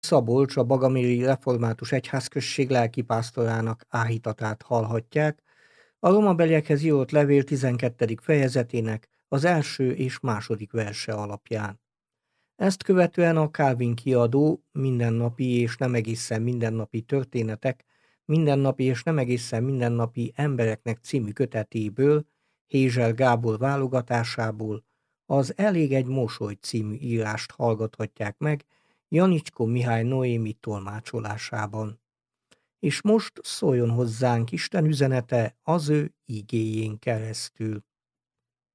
Szabolcs, a Bagaméri Református Egyházközség lelkipásztorának áhítatát hallhatják, a romabeliekhez írott levél 12. fejezetének az első és második verse alapján. Ezt követően a Calvin kiadó Mindennapi és nem egészen mindennapi történetek, Mindennapi és nem egészen mindennapi embereknek című kötetéből, Hézsel Gábor válogatásából az Elég egy mosoly című írást hallgathatják meg Janicskó Mihály Noémi tolmácsolásában. És most szóljon hozzánk Isten üzenete az ő igéjén keresztül.